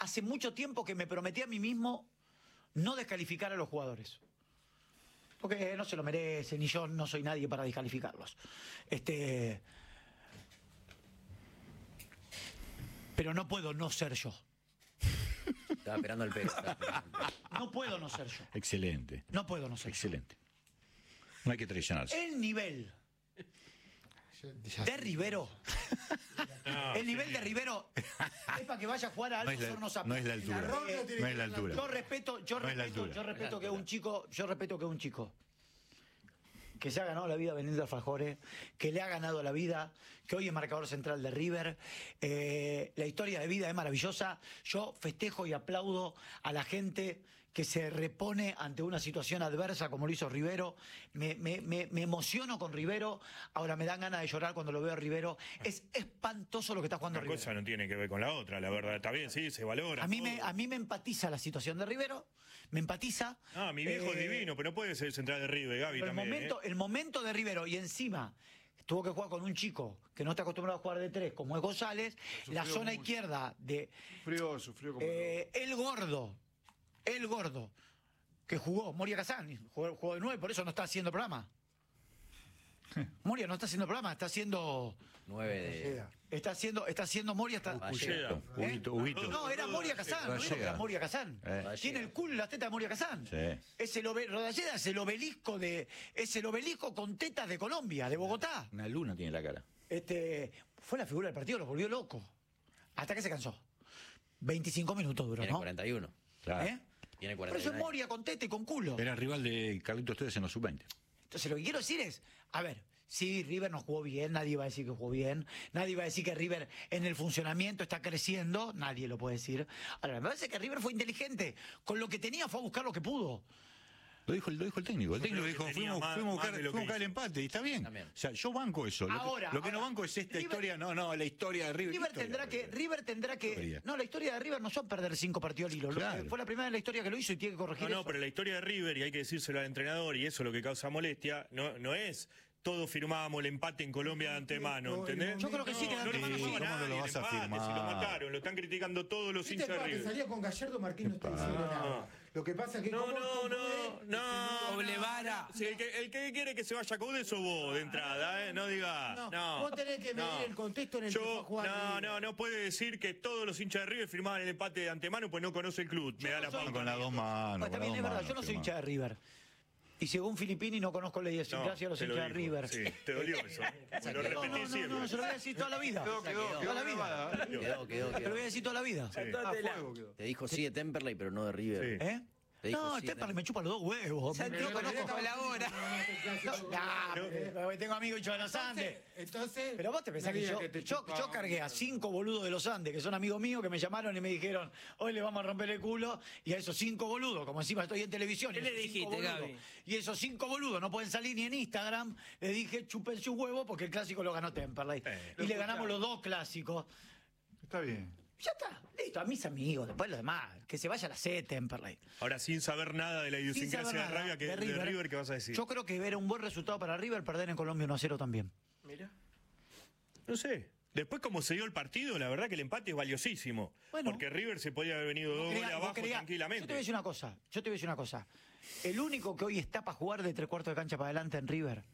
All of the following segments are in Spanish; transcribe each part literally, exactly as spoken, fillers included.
hace mucho tiempo que me prometí a mí mismo no descalificar a los jugadores. Porque no se lo merecen y yo no soy nadie para descalificarlos. Este... Pero no puedo no ser yo. Estaba esperando el pelo. No puedo no ser yo. Excelente. No puedo no ser Excelente. No hay que traicionarse. El nivel de Rivero, No, el nivel sí. de Rivero es para que vaya a jugar a No Altos es la, Hornos a no es la altura. Eh, No es la altura. Yo respeto, yo No es la respeto, altura. yo respeto que un chico, yo respeto que un chico que se ha ganado la vida vendiendo alfajores, que le ha ganado la vida, que hoy es marcador central de River. Eh, la historia de vida es maravillosa. Yo festejo y aplaudo a la gente que se repone ante una situación adversa como lo hizo Rivero. Me, me, me, me emociono con Rivero. Ahora me dan ganas de llorar cuando lo veo a Rivero. Es espantoso lo que está jugando Una Rivero. cosa no tiene que ver con la otra, la verdad. Está bien, sí, se valora. A mí, todo. me, a mí me empatiza la situación de Rivero, me empatiza. Ah, mi viejo es Eh, divino, pero no puede ser central de River, Gaby pero el también. momento, ¿eh? el momento de Rivero, y encima tuvo que jugar con un chico que no está acostumbrado a jugar de tres, como es González, Sufrió la zona mucho. izquierda de Sufrió, sufrió como... eh, el gordo, el gordo, que jugó, Moria Kazán, jugó, jugó de nueve, por eso no está haciendo programa. Moria no está haciendo programa, está haciendo. Nueve de... Está haciendo, está haciendo Moria. Está, Ulleda. Huguito, Huguito. No, era Moria Kazán, no digo que era Moria Kazán. Eh. Tiene el culo y las tetas de Moria Kazán. Sí. Es el obe- Rodalleda es el obelisco de. Es el obelisco con tetas de Colombia, de Bogotá. Una luna tiene la cara. Este. Fue la figura del partido, lo volvió loco. Hasta que se cansó. veinticinco minutos duró, Tiene ¿no? cuarenta y uno. Claro. ¿Eh? Tiene Pero cuarenta y eso es uno. Moria con teta y con culo. Era rival de Carlitos Tevez en los sub veinte. Entonces lo que quiero decir es, a ver, sí, River no jugó bien, nadie va a decir que jugó bien, nadie va a decir que River en el funcionamiento está creciendo, nadie lo puede decir. Ahora, me parece que River fue inteligente, con lo que tenía fue a buscar lo que pudo. Lo dijo, lo dijo el técnico. El Yo técnico creo dijo, que tenía fuimos, más- fuimos a más buscar, de lo fuimos a que buscar el hizo. empate, y está bien. También. O sea, yo banco eso. Lo que- Ahora, lo que, no ahora, banco es esta River- historia, no, no, la historia de River. River ¿Qué historia tendrá de que, River? River tendrá que, Historia. no, la historia de River no son perder cinco partidos al hilo, lo- Claro. fue la primera de la historia que lo hizo y tiene que corregir No, no, eso. pero la historia de River, y hay que decírselo al entrenador, y eso es lo que causa molestia, no, no es todos firmábamos el empate en Colombia de antemano, ¿entendés? Yo creo que sí, que de no, no antemano lo sí. firmó ¿Cómo no nadie lo el vas a empate, firmar? si lo mataron, lo están criticando todos los Este hinchas de empate River. salía con Gallardo, Martín no está diciendo nada. Lo que pasa es que No, como- no, como no, es- no. Doble vara. Sí, el, que, el que quiere que se vaya con eso vos de entrada, ¿eh? No diga. No, No, vos tenés que medir el contexto en el que fue a Yo, jugar no, River. no, no puede decir que todos los hinchas de River firmaban el empate de antemano pues no conoce el club. Me da la no soy- pauta. Con las dos manos. Bueno, con también las es dos verdad, manos, yo no soy firmá. hincha de River. Y según Filippini no conozco la idiosincrasia de los te lo hinchas de digo. River. Sí, te dolió eso. Me lo No, repetí no, no, siempre. no, se lo voy a decir toda la vida. Quedó, quedó, Toda quedó la vida. grabada. Quedó, quedó, Te lo voy quedó. a decir toda la vida. Sí. A fuego quedó. Te dijo sí de Temperley, pero no de River. Sí. ¿Eh? Te dijo No, sí, Temperley de- me chupa los dos huevos. Ya Me- no me- conozco, colabora. No, nah, pero tengo amigos hinchas de los Andes. Entonces, Pero vos te pensás no que digas yo, te yo, chupaba. yo cargué a cinco boludos de los Andes, que son amigos míos, que me llamaron y me dijeron, hoy le vamos a romper el culo, y a esos cinco boludos, como encima estoy en televisión, y ¿Qué le esos cinco dijiste, boludos- Gaby? y esos cinco boludos no pueden salir ni en Instagram, le dije, chúpense un huevo, porque el clásico lo ganó Temperley. Eh, y le ganamos los dos clásicos. Está bien. Ya está, listo, a mis amigos, después los demás, que se vaya a la C, Temperley. Ahora, sin saber nada de la Sin idiosincrasia saber de, nada rabia que, de de River, ¿qué vas a decir? Yo creo que era un buen resultado para River perder en Colombia uno a cero también. Mira. No sé. Después, como se dio el partido, la verdad que el empate es valiosísimo. Bueno. Porque River se podía haber venido dos Vos goles creás- vos abajo creás- tranquilamente. Yo te voy a decir una cosa, yo te voy a decir una cosa. El único que hoy está para jugar de tres cuartos de cancha para adelante en River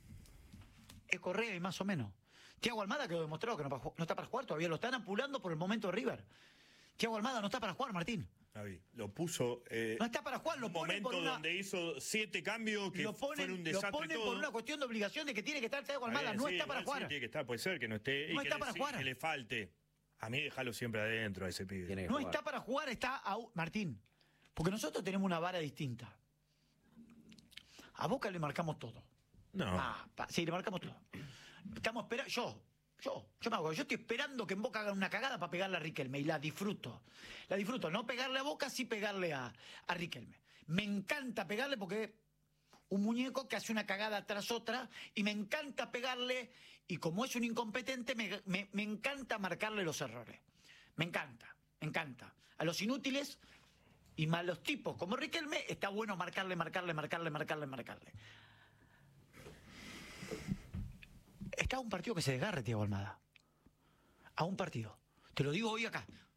es Correa y más o menos. Thiago Almada quedó demostrado que no, pa- no está para jugar todavía, lo están apurando por el momento de River. Thiago Almada no está para jugar, Martín. Javi, lo puso. Eh, No está para jugar, lo un pone momento por una- donde hizo siete cambios que Lo fueron ponen, un lo desastre ponen todo. por una cuestión de obligación de que tiene que estar Thiago Almada, Está bien, no sí, está para igual sí, jugar. tiene que estar, puede ser que no esté. y No que está le, para sí, jugar. que le falte. A mí dejarlo siempre adentro a ese pibe. Tiene que No jugar. está para jugar, está a, Martín. Porque nosotros tenemos una vara distinta. A Boca le marcamos todo. No. Ah, pa- sí, le marcamos todo. Estamos esperando. Yo, yo, yo me hago. Yo estoy esperando que en Boca hagan una cagada para pegarle a Riquelme. Y la disfruto. La disfruto. No pegarle a Boca, sí pegarle a, a Riquelme. Me encanta pegarle porque es un muñeco que hace una cagada tras otra. Y me encanta pegarle. Y como es un incompetente, me, me, me encanta marcarle los errores. Me encanta, me encanta. A los inútiles y malos tipos como Riquelme, está bueno marcarle, marcarle, marcarle, marcarle, marcarle. Está a un partido que se desgarre, Thiago Almada. A un partido. Te lo digo hoy acá.